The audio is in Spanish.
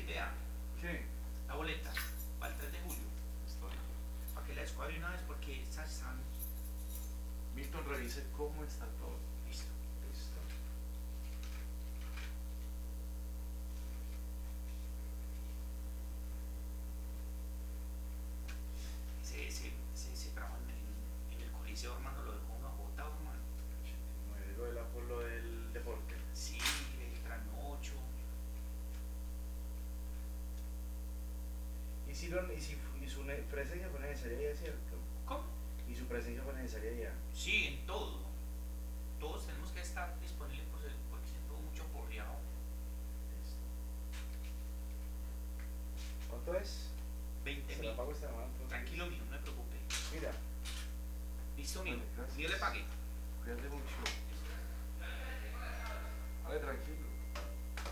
vea, ¿Qué? la boleta, para el 3 de julio. Estoy. Para que la descuadre una vez porque estas están. Milton, revise cómo está todo. Listo. Listo. Ese trabajo en el coliseo, hermano, lo dejó uno agotado, hermano. Lo del Apolo del deporte. Sí, el trasnocho. Y su presencia fue necesaria ya, ¿cierto? ¿Cómo? Y su presencia fue necesaria ya. Sí, en todo. Todos tenemos que estar disponibles porque siento mucho porreado. Listo. ¿Cuánto es? 20 Se mil. la pago esta semana entonces. Tranquilo, mío, no me preocupe. Mira. Listo, mío. Vale, gracias. Yo le pagué. Cuídate mucho. Vale, tranquilo.